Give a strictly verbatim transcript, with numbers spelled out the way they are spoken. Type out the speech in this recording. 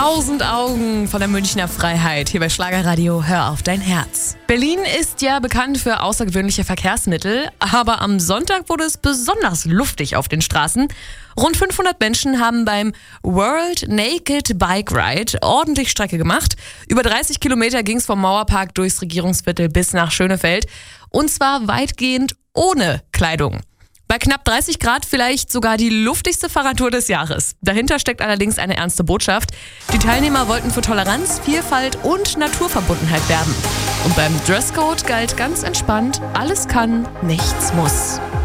Tausend Augen von der Münchner Freiheit. Hier bei Schlagerradio, hör auf dein Herz. Berlin ist ja bekannt für außergewöhnliche Verkehrsmittel, aber am Sonntag wurde es besonders luftig auf den Straßen. Rund fünfhundert Menschen haben beim World Naked Bike Ride ordentlich Strecke gemacht. Über dreißig Kilometer ging es vom Mauerpark durchs Regierungsviertel bis nach Schönefeld. Und zwar weitgehend ohne Kleidung. Bei knapp dreißig Grad vielleicht sogar die luftigste Fahrradtour des Jahres. Dahinter steckt allerdings eine ernste Botschaft. Die Teilnehmer wollten für Toleranz, Vielfalt und Naturverbundenheit werben. Und beim Dresscode galt ganz entspannt: alles kann, nichts muss.